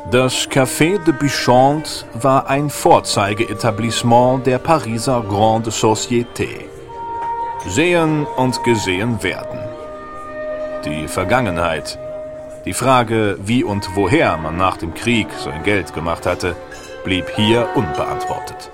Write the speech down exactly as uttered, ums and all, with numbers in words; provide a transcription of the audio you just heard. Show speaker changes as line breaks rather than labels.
Das Café de Buchonte war ein Vorzeigeetablissement der Pariser Grande Société. Sehen und gesehen werden. Die Vergangenheit. Die Frage, wie und woher man nach dem Krieg sein Geld gemacht hatte, blieb hier unbeantwortet.